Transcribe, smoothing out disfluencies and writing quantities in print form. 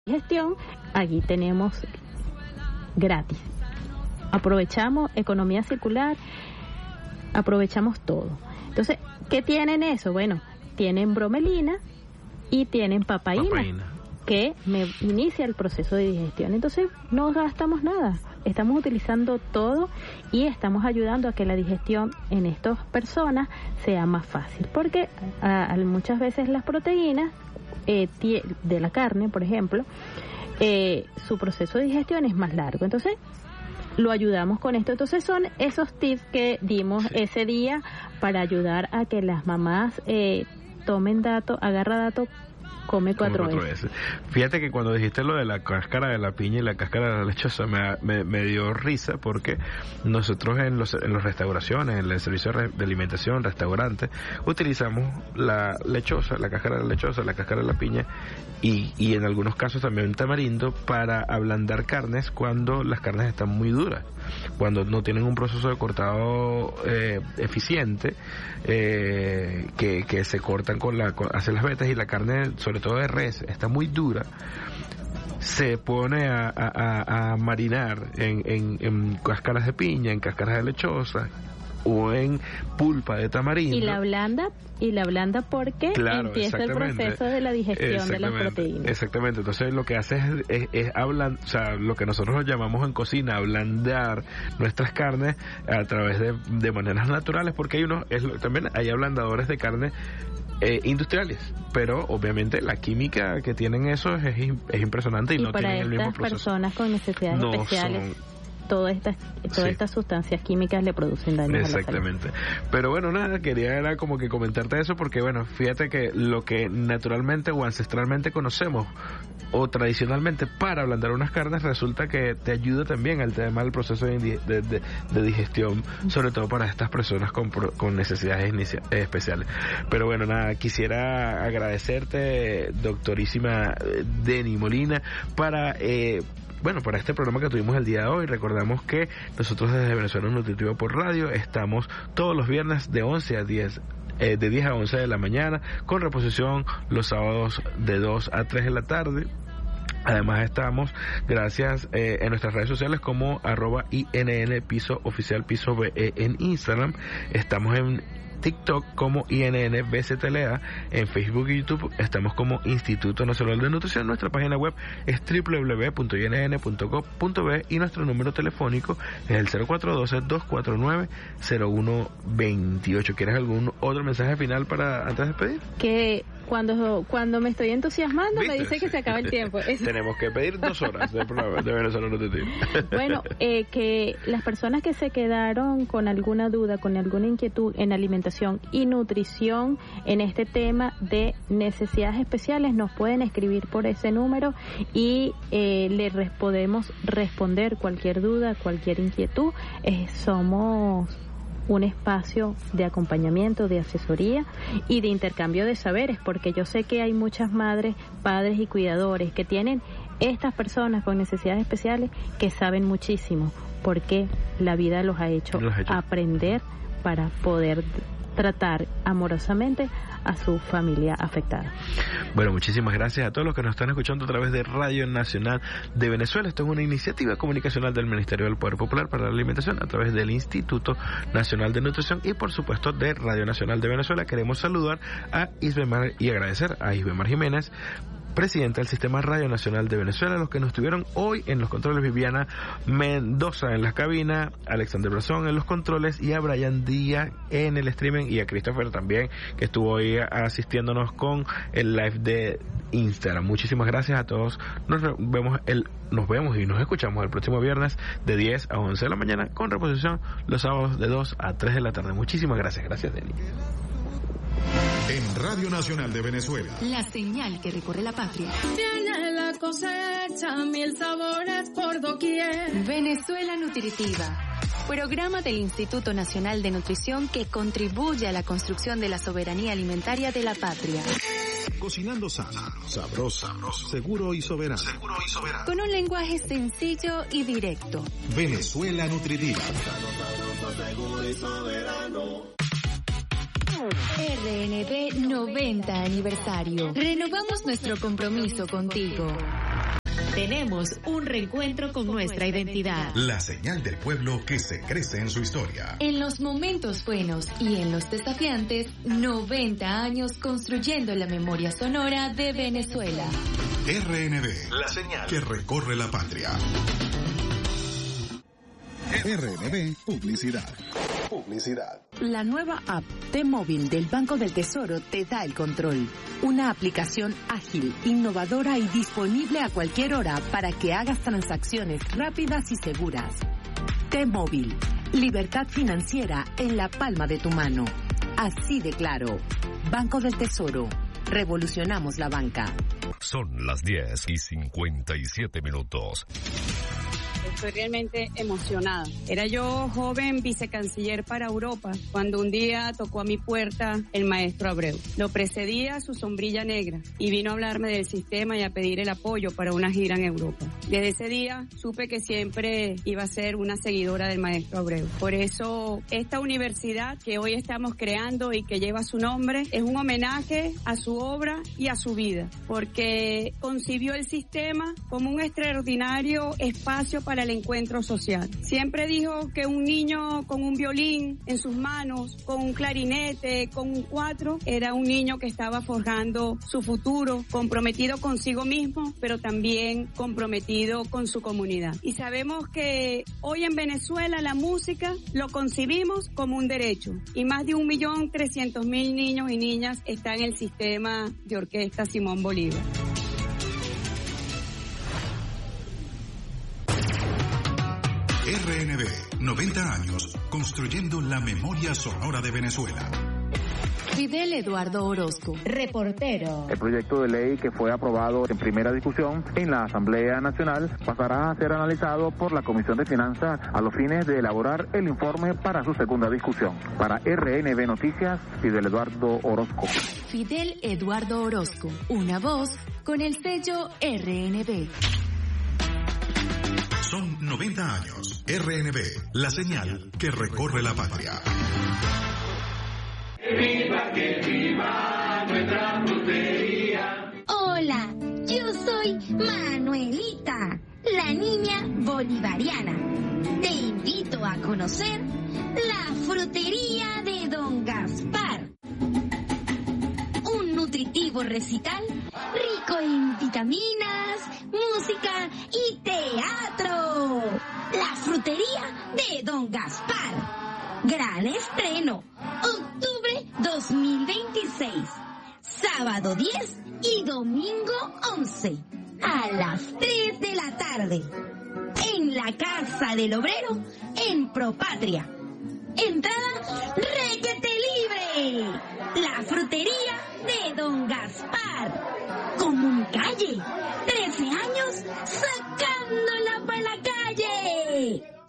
Gestión, aquí tenemos gratis. Aprovechamos economía circular, aprovechamos todo. Entonces, ¿qué tienen eso? Bueno, tienen bromelina y tienen papaína, que me inicia el proceso de digestión. Entonces, no gastamos nada. Estamos utilizando todo y estamos ayudando a que la digestión en estas personas sea más fácil. Porque muchas veces las proteínas de la carne, por ejemplo, su proceso de digestión es más largo. Entonces, lo ayudamos con esto. Entonces, son esos tips que dimos ese día para ayudar a que las mamás tomen dato, agarra dato, come cuatro veces. Fíjate que cuando dijiste lo de la cáscara de la piña y la cáscara de la lechosa me dio risa, porque nosotros en las restauraciones, en el servicio de alimentación, restaurantes, utilizamos la lechosa, la cáscara de la lechosa, la cáscara de la piña y en algunos casos también un tamarindo para ablandar carnes cuando las carnes están muy duras, cuando no tienen un proceso de cortado eficiente, que se cortan hacia las vetas, y la carne, sobre todo de res, está muy dura, se pone a marinar en cáscaras de piña, en cáscaras de lechosa o en pulpa de tamarindo. Y la blanda porque empieza el proceso de la digestión de las proteínas. Exactamente, entonces lo que hace es o sea, lo que nosotros llamamos en cocina ablandar nuestras carnes a través de maneras naturales, porque también hay ablandadores de carne industriales, pero obviamente la química que tienen eso es impresionante y no tienen el mismo proceso. Para estas personas con necesidades especiales, todas estas sustancias químicas le producen daño a la salud. Exactamente. Pero bueno, nada, era como que comentarte eso, porque bueno, fíjate que lo que naturalmente o ancestralmente conocemos o tradicionalmente para ablandar unas carnes, resulta que te ayuda también al tema del proceso de digestión, sobre todo para estas personas con necesidades especiales. Pero bueno, nada, quisiera agradecerte, doctorísima Denny Molina, para este programa que tuvimos el día de hoy. Recordamos que nosotros desde Venezuela Nutritivo por Radio estamos todos los viernes de 10 a 11 de la mañana, con reposición los sábados de 2 a 3 de la tarde. Además estamos, gracias, en nuestras redes sociales como @INN piso oficial piso BE en Instagram. Estamos en TikTok como INNBCTLA, en Facebook y YouTube estamos como Instituto Nacional de Nutrición. Nuestra página web es www.inn.gov.be y nuestro número telefónico es el 0412-249-0128. ¿Quieres algún otro mensaje final antes de despedir? Que cuando me estoy entusiasmando, ¿viste? Me dice que se acaba el tiempo. Tenemos que pedir 2 horas de programa de Venezuela Nutritivo. Bueno, que las personas que se quedaron con alguna duda, con alguna inquietud en alimentación y nutrición en este tema de necesidades especiales, nos pueden escribir por ese número y podemos responder cualquier duda, cualquier inquietud. Somos un espacio de acompañamiento, de asesoría y de intercambio de saberes, porque yo sé que hay muchas madres, padres y cuidadores que tienen estas personas con necesidades especiales que saben muchísimo, porque la vida los ha hecho aprender para poder tratar amorosamente a su familia afectada. Bueno, muchísimas gracias a todos los que nos están escuchando a través de Radio Nacional de Venezuela. Esto es una iniciativa comunicacional del Ministerio del Poder Popular para la Alimentación a través del Instituto Nacional de Nutrición y por supuesto de Radio Nacional de Venezuela. Queremos saludar a Isbemar y agradecer a Isbemar Jiménez, presidenta del Sistema Radio Nacional de Venezuela, los que nos estuvieron hoy en los controles, Viviana Mendoza en la cabina, Alexander Brazón en los controles y a Brian Díaz en el streaming, y a Christopher también, que estuvo hoy asistiéndonos con el live de Instagram. Muchísimas gracias a todos. Nos vemos y nos escuchamos el próximo viernes de 10 a 11 de la mañana, con reposición los sábados de 2 a 3 de la tarde. Muchísimas gracias. Gracias, Denny. En Radio Nacional de Venezuela, la señal que recorre la patria. Tiene la cosecha, mil sabores por doquier. Venezuela Nutritiva, programa del Instituto Nacional de Nutrición que contribuye a la construcción de la soberanía alimentaria de la patria. Cocinando sano, sabroso, seguro y soberano. Con un lenguaje sencillo y directo. Venezuela Nutritiva. Seguro y soberano. RNB 90 aniversario. Renovamos nuestro compromiso contigo. Tenemos un reencuentro con nuestra identidad. La señal del pueblo que se crece en su historia. En los momentos buenos y en los desafiantes, 90 años construyendo la memoria sonora de Venezuela. RNB, la señal que recorre la patria. RNB Publicidad. La nueva app T-Móvil del Banco del Tesoro te da el control. Una aplicación ágil, innovadora y disponible a cualquier hora para que hagas transacciones rápidas y seguras. T-Móvil, libertad financiera en la palma de tu mano. Así de claro. Banco del Tesoro. Revolucionamos la banca. Son las 10:57. Estoy realmente emocionada. Era yo joven vicecanciller para Europa cuando un día tocó a mi puerta el maestro Abreu. Lo precedía su sombrilla negra y vino a hablarme del sistema y a pedir el apoyo para una gira en Europa. Desde ese día supe que siempre iba a ser una seguidora del maestro Abreu. Por eso esta universidad que hoy estamos creando y que lleva su nombre es un homenaje a su obra y a su vida, porque concibió el sistema como un extraordinario espacio para el encuentro social. Siempre dijo que un niño con un violín en sus manos, con un clarinete, con un cuatro, era un niño que estaba forjando su futuro, comprometido consigo mismo, pero también comprometido con su comunidad. Y sabemos que hoy en Venezuela la música lo concibimos como un derecho y más de 1.300.000 niños y niñas están en el sistema de Orquesta Simón Bolívar. RNB, 90 años, construyendo la memoria sonora de Venezuela. Fidel Eduardo Orozco, reportero. El proyecto de ley que fue aprobado en primera discusión en la Asamblea Nacional pasará a ser analizado por la Comisión de Finanzas a los fines de elaborar el informe para su segunda discusión. Para RNB Noticias, Fidel Eduardo Orozco. Fidel Eduardo Orozco, una voz con el sello RNB. Son 90 años. RNB, la señal que recorre la patria. Que viva nuestra frutería. Hola, yo soy Manuelita, la niña bolivariana. Te invito a conocer la frutería de Don Gaspar. Un nutritivo recital rico en vitaminas, música y teatro. La frutería de Don Gaspar. Gran estreno, octubre 2026, sábado 10 y domingo 11, a las 3 de la tarde, en la Casa del Obrero, en Propatria. Entrada requete libre. La frutería